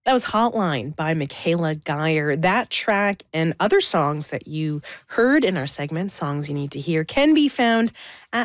That was Hotline by Michaela Geyer. That track and other songs that you heard in our segment, Songs You Need to Hear, can be found at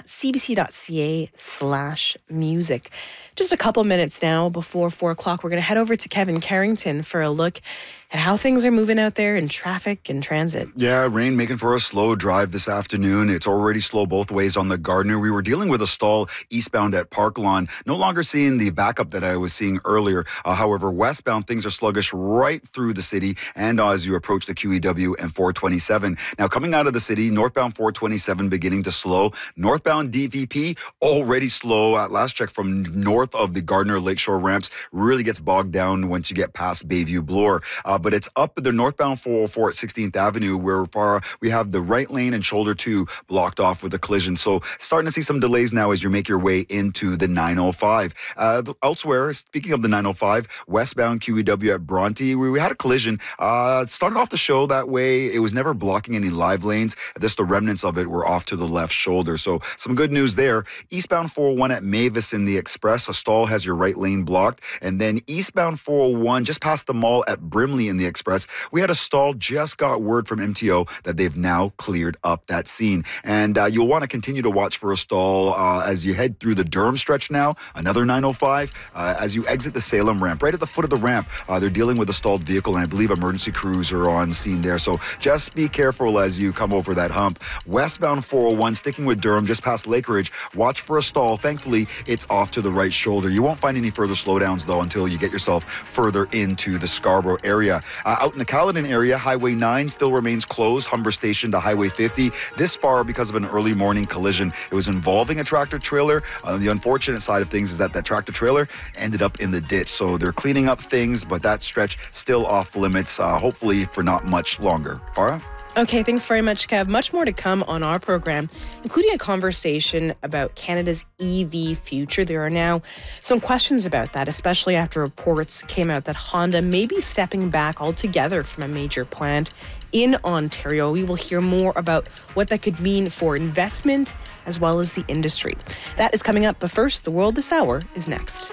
cbc.ca/music. Just a couple minutes now before 4 o'clock, we're going to head over to Kevin Carrington for a look at how things are moving out there in traffic and transit. Yeah, rain making for a slow drive this afternoon. It's already slow both ways on the Gardiner. We were dealing with a stall eastbound at Park Lawn. No longer seeing the backup that I was seeing earlier. However, westbound, things are sluggish right through the city and as you approach the QEW and 427. Now, coming out of the city, northbound 427 beginning to slow. Northbound DVP already slow. At last check from north of the Gardiner Lakeshore ramps really gets bogged down once you get past Bayview Bloor. But it's up the northbound 404 at 16th Avenue where we have the right lane and shoulder 2 blocked off with a collision. So starting to see some delays now as you make your way into the 905. Elsewhere, speaking of the 905, westbound QEW at Bronte, we had a collision. It started off the show that way. It was never blocking any live lanes. Just the remnants of it were off to the left shoulder. So some good news there. Eastbound 401 at Mavis in the Express, a stall has your right lane blocked. And then eastbound 401, just past the mall at Brimley in the Express, we had a stall. Just got word from MTO that they've now cleared up that scene. And you'll want to continue to watch for a stall as you head through the Durham stretch now, another 905. As you exit the Salem ramp, right at the foot of the ramp, they're dealing with a stalled vehicle, and I believe emergency crews are on scene there. So just be careful as you come over that hump. Westbound 401, sticking with Durham, just past Lake Ridge, watch for a stall. Thankfully, it's off to the right shoulder. You won't find any further slowdowns, though, until you get yourself further into the Scarborough area. Out in the Caledon area, Highway 9 still remains closed, Humber Station to Highway 50. This far because of an early morning collision. It was involving a tractor trailer. The unfortunate side of things is that tractor trailer ended up in the ditch. So they're cleaning up things, but that stretch still off limits, hopefully for not much longer. Farah? Okay, thanks very much, Kev. Much more to come on our program, including a conversation about Canada's EV future. There are now some questions about that, especially after reports came out that Honda may be stepping back altogether from a major plant in Ontario. We will hear more about what that could mean for investment as well as the industry. That is coming up, but first, The World This Hour is next.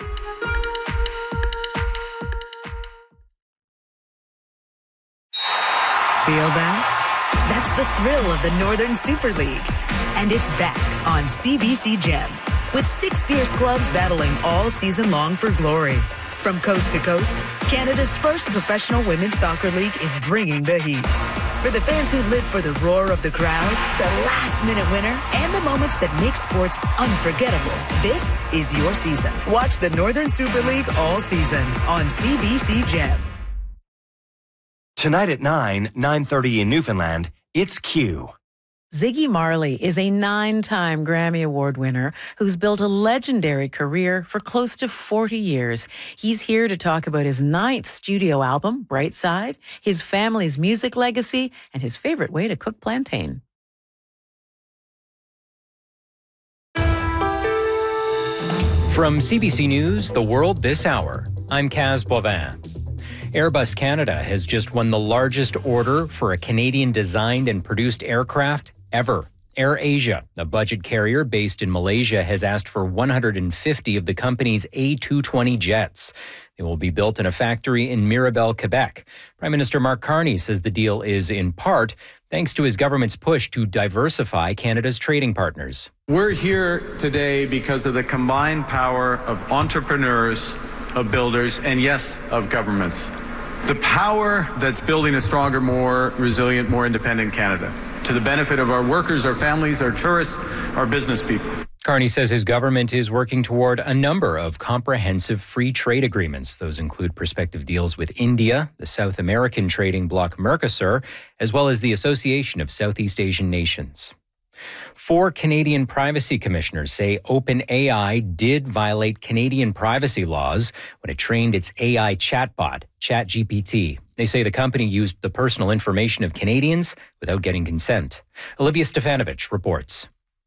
Feel that? That's the thrill of the Northern Super League. And it's back on CBC Gem, with 6 fierce clubs battling all season long for glory. From coast to coast, Canada's first professional women's soccer league is bringing the heat. For the fans who live for the roar of the crowd, the last-minute winner, and the moments that make sports unforgettable, this is your season. Watch the Northern Super League all season on CBC Gem. Tonight at 9:30 in Newfoundland, it's Q. Ziggy Marley is a 9-time Grammy Award winner who's built a legendary career for close to 40 years. He's here to talk about his 9th studio album, Bright Side, his family's music legacy, and his favorite way to cook plantain. From CBC News, The World This Hour, I'm Kaz Boivin. Airbus Canada has just won the largest order for a Canadian-designed and produced aircraft ever. AirAsia, a budget carrier based in Malaysia, has asked for 150 of the company's A220 jets. They will be built in a factory in Mirabel, Quebec. Prime Minister Mark Carney says the deal is, in part, thanks to his government's push to diversify Canada's trading partners. We're here today because of the combined power of entrepreneurs, of builders, and yes, of governments. The power that's building a stronger, more resilient, more independent Canada, to the benefit of our workers, our families, our tourists, our business people. Carney says his government is working toward a number of comprehensive free trade agreements. Those include prospective deals with India, the South American trading bloc Mercosur, as well as the Association of Southeast Asian Nations. 4 Canadian privacy commissioners say OpenAI did violate Canadian privacy laws when it trained its AI chatbot, ChatGPT. They say the company used the personal information of Canadians without getting consent. Olivia Stefanovich reports.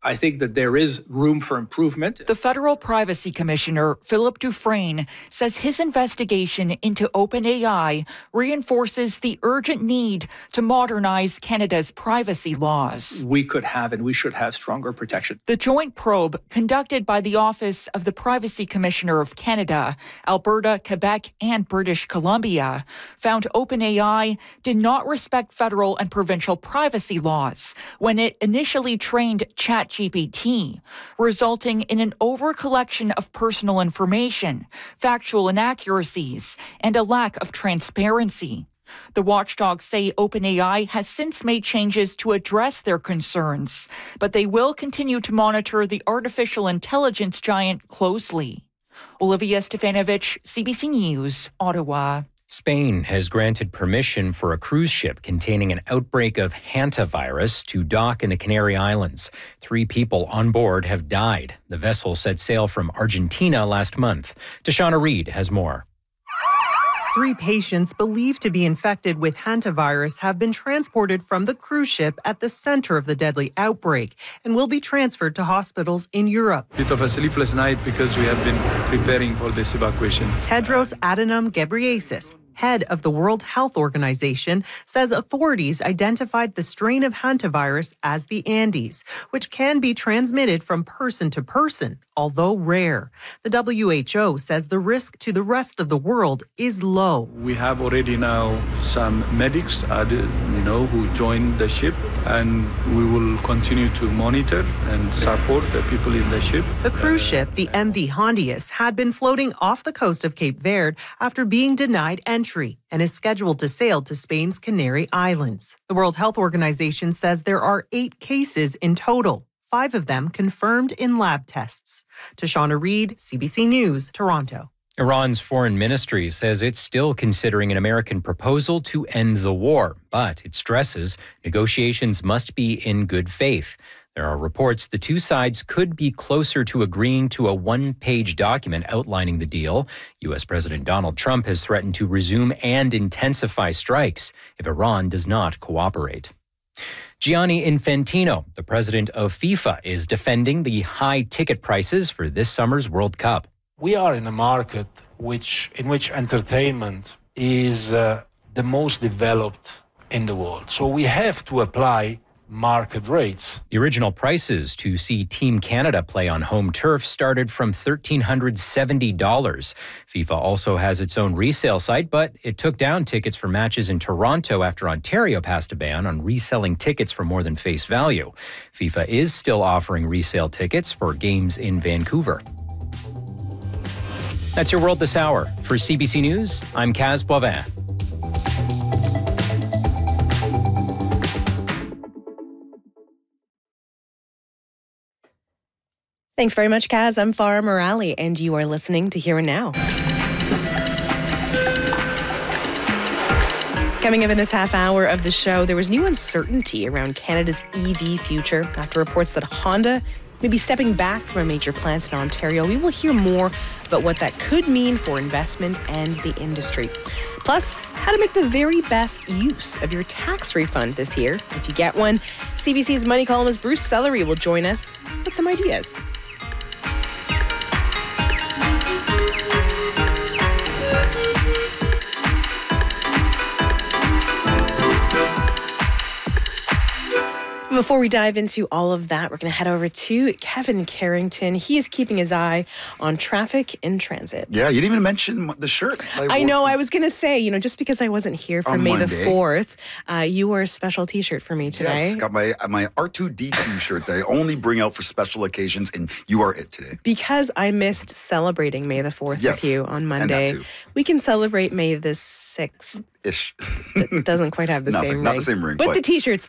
I think that there is room for improvement. The Federal Privacy Commissioner, Philip Dufresne, says his investigation into OpenAI reinforces the urgent need to modernize Canada's privacy laws. We could have and we should have stronger protection. The joint probe conducted by the Office of the Privacy Commissioner of Canada, Alberta, Quebec, and British Columbia found OpenAI did not respect federal and provincial privacy laws when it initially trained ChatGPT, resulting in an over-collection of personal information, factual inaccuracies, and a lack of transparency. The watchdogs say OpenAI has since made changes to address their concerns, but they will continue to monitor the artificial intelligence giant closely. Olivia Stefanovic, CBC News, Ottawa. Spain has granted permission for a cruise ship containing an outbreak of hantavirus to dock in the Canary Islands. 3 people on board have died. The vessel set sail from Argentina last month. Tashana Reid has more. 3 patients believed to be infected with hantavirus have been transported from the cruise ship at the center of the deadly outbreak and will be transferred to hospitals in Europe. Bit of a sleepless night because we have been preparing for this evacuation. Tedros Adhanom Ghebreyesus, head of the World Health Organization, says authorities identified the strain of hantavirus as the Andes, which can be transmitted from person to person, although rare. The WHO says the risk to the rest of the world is low. We have already now some medics who joined the ship, and we will continue to monitor and support the people in the ship. The cruise ship, the MV Hondius, had been floating off the coast of Cape Verde after being denied entry and is scheduled to sail to Spain's Canary Islands. The World Health Organization says there are 8 cases in total, 5 of them confirmed in lab tests. Tashana Reid, CBC News, Toronto. Iran's foreign ministry says it's still considering an American proposal to end the war, but it stresses negotiations must be in good faith. There are reports the 2 sides could be closer to agreeing to a 1-page document outlining the deal. U.S. President Donald Trump has threatened to resume and intensify strikes if Iran does not cooperate. Gianni Infantino, the president of FIFA, is defending the high ticket prices for this summer's World Cup. We are in a market in which entertainment is the most developed in the world. So we have to apply market rates. The original prices to see Team Canada play on home turf started from $1,370. FIFA also has its own resale site, but it took down tickets for matches in Toronto after Ontario passed a ban on reselling tickets for more than face value. FIFA is still offering resale tickets for games in Vancouver. That's your World This Hour. For CBC News, I'm Kaz Boivin. Thanks very much, Kaz. I'm Farah Morali, and you are listening to Here and Now. Coming up in this half hour of the show, there was new uncertainty around Canada's EV future after reports that Honda may be stepping back from a major plant in Ontario. We will hear more about what that could mean for investment and the industry. Plus, how to make the very best use of your tax refund this year, if you get one. CBC's money columnist Bruce Sellery will join us with some ideas. Before we dive into all of that, we're going to head over to Kevin Carrington. He is keeping his eye on traffic in transit. Yeah, you didn't even mention the shirt. I know. I was going to say, just because I wasn't here for May the 4th, you wore a special T-shirt for me today. Yes, got my R2D2 shirt that I only bring out for special occasions, and you are it today. Because I missed celebrating May the 4th with you on Monday. And that too. We can celebrate May the 6th. Ish. It doesn't quite have the same ring. Not the same ring. But the T-shirt's